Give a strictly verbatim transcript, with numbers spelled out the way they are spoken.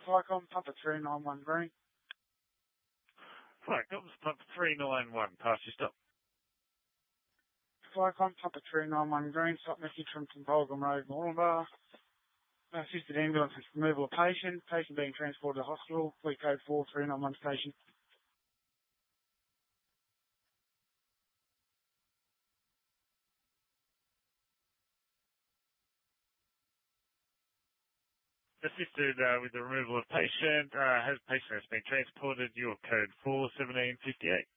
Flycom, Papa three nine one Green. Flycom, Papa three nine one, pass your stop. Flycom, Papa three nine one Green, stop message from Tempolgum Road, Moranbah. Assisted ambulance with removal of patient. Patient being transported to hospital. Fleet code four three nine one station. Assisted uh, with the removal of patient. Uh, has patient has been transported. Your code four seventeen fifty eight.